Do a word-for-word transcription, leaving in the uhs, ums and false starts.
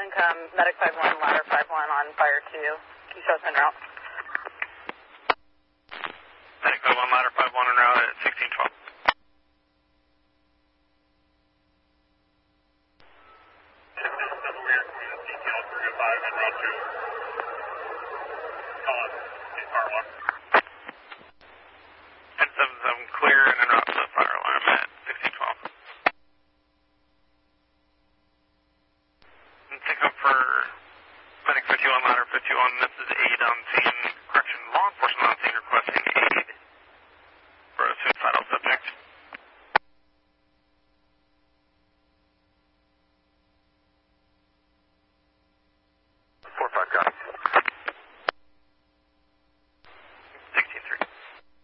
income, medic five one, ladder five one on fire two. Can you show us en route? Medic five one, ladder five one en route at sixteen twelve.